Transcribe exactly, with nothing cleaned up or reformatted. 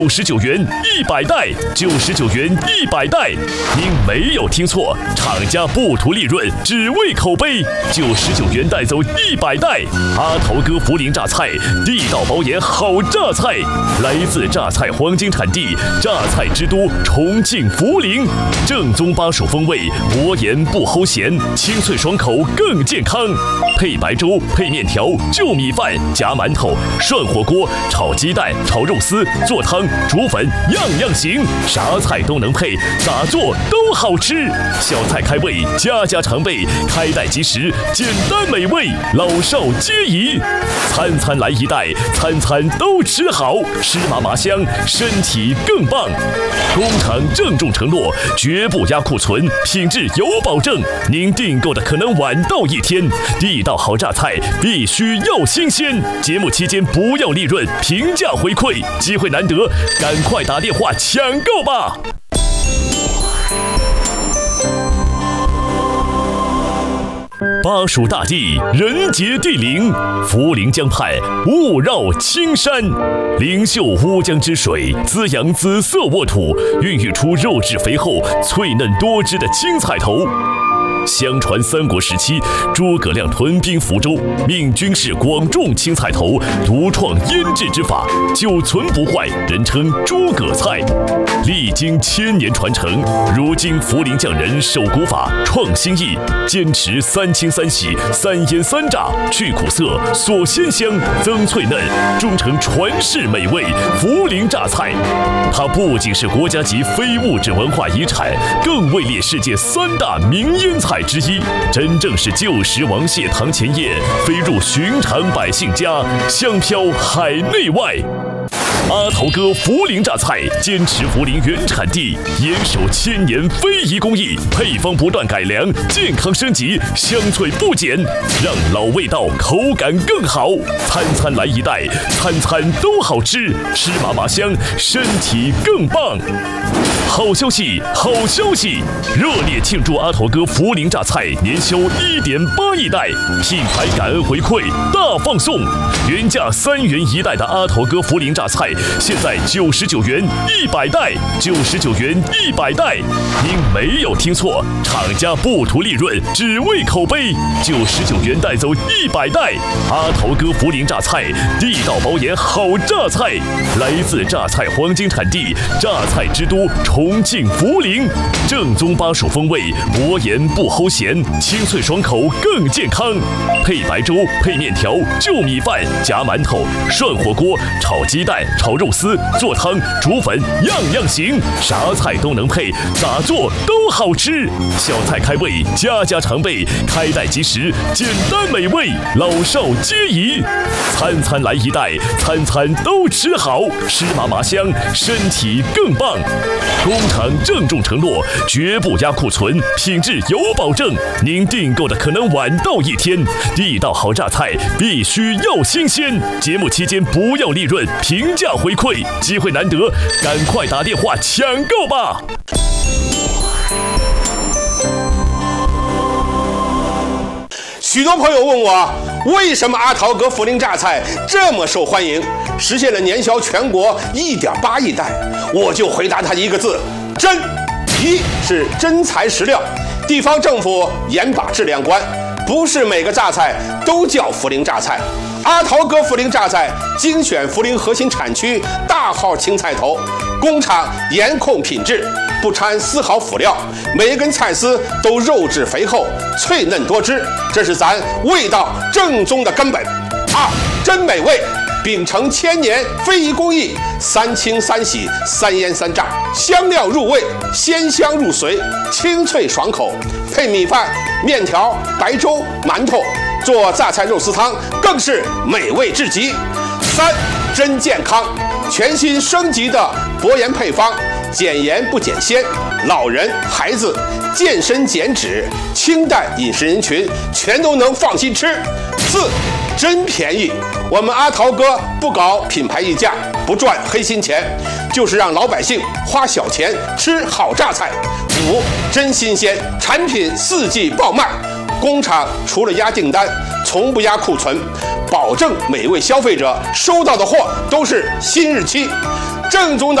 九十九元一百袋，九十九元一百袋，您没有听错，厂家不图利润，只为口碑。九十九元带走一百袋，阿头哥涪陵榨菜，地道保研好榨菜，来自榨菜黄金产地，榨菜之都重庆涪陵，正宗巴蜀风味，薄盐不齁咸，清脆爽口更健康。配白粥，配面条，就米饭，夹馒头，涮火锅，炒鸡蛋，炒肉丝，做汤。煮粉样样行，啥菜都能配，咋做都好吃。小菜开胃，家家常备，开袋即食，简单美味，老少皆宜。餐餐来一袋，餐餐都吃好，吃麻麻香，身体更棒。工厂郑重承诺，绝不压库存，品质有保证。您订购的可能晚到一天，地道好榨菜必须要新鲜。节目期间不要利润，平价回馈，机会难得。赶快打电话抢购吧！巴蜀大地，人杰地灵，涪陵江畔雾绕青山，灵秀乌江之水滋养紫色沃土，孕育出肉质肥厚、脆嫩多汁的青菜头。相传三国时期，诸葛亮屯兵福州，命军士广种青菜头，独创腌制之法，久存不坏，人称诸葛菜。历经千年传承，如今涪陵匠人守古法，创新意，坚持三清三洗、三腌三炸，去苦涩、锁鲜香、增脆嫩，终成传世美味涪陵榨菜。它不仅是国家级非物质文化遗产，更位列世界三大名腌菜之一，真正是旧时王谢堂前燕，飞入寻常百姓家，香飘海内外。阿头哥涪陵榨菜坚持涪陵原产地，严守千年非遗工艺，配方不断改良，健康升级，香脆不减，让老味道口感更好。餐餐来一袋，餐餐都好吃，吃麻麻香，身体更棒。好消息，好消息！热烈庆祝阿头哥涪陵榨菜年销一点八亿袋，品牌感恩回馈大放送，原价三元一袋的阿头哥涪陵榨菜，现在九十九元一百袋，九十九元一百袋。您没有听错，厂家不图利润，只为口碑。九十九元带走一百袋，阿头哥涪陵榨菜，地道保研好榨菜，来自榨菜黄金产地，榨菜之都重庆涪陵，正宗巴蜀风味，薄盐不齁咸，清脆爽口更健康。配白粥，配面条，就米饭，夹馒头，涮火锅，炒鸡蛋，炒肉丝，做汤，煮粉，样样行，啥菜都能配，咋做都好吃。小菜开胃，家家常备，开袋即食，简单美味，老少皆宜。餐餐来一袋，餐餐都吃好，吃麻麻香，身体更棒。工厂郑重承诺，绝不压库存，品质有保证。您订购的可能晚到一天，地道好榨菜必须要新鲜。节目期间不要利润，平价回馈，机会难得，赶快打电话抢购吧！ 许多朋友问我，为什么阿桃哥涪陵榨菜这么受欢迎，实现了年销全国一点八亿袋？我就回答他一个字：真。一是真材实料，地方政府严把质量关，不是每个榨菜都叫涪陵榨菜。阿桃哥涪陵榨菜精选涪陵核心产区大号青菜头，工厂严控品质，不掺丝毫辅料，每一根菜丝都肉质肥厚、脆嫩多汁，这是咱味道正宗的根本。二，真美味，秉承千年非遗工艺，三清三洗、三腌三炸，香料入味，鲜香入髓，清脆爽口。配米饭、面条、白粥、馒头，做榨菜肉丝汤更是美味至极。三，真健康，全新升级的薄盐配方，减盐不减鲜，老人、孩子、健身减脂、清淡饮食人群全都能放心吃。四，真便宜，我们阿桃哥不搞品牌溢价，不赚黑心钱，就是让老百姓花小钱吃好榨菜。五，真新鲜，产品四季爆卖，工厂除了压订单，从不压库存，保证每位消费者收到的货都是新日期。 正宗的